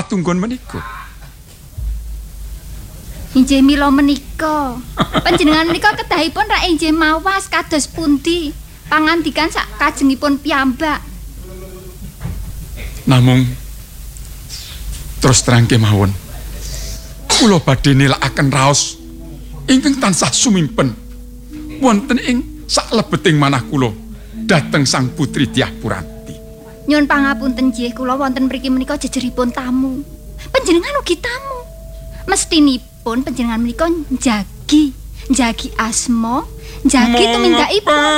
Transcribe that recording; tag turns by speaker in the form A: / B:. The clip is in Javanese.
A: patunggon menika?
B: Inggih mila menika. Panjenengan menika kedahipun rak inggih mawas kados pundi pangandikan sak kajengipun piyambak.
A: Namung terus terang kemawon. Kula badhe nilakaken raos ingkang tansah sumimpen wonten ing saklebeting manah kula dhateng Sang Putri Dyah Puranti.
B: Nyuwun pangapunten nggih, kula wonten mriki menika jejeripun tamu. Panjenengan ugi tamu. Mestinipun panjenengan menika njagi asma, njagi tumindakipun.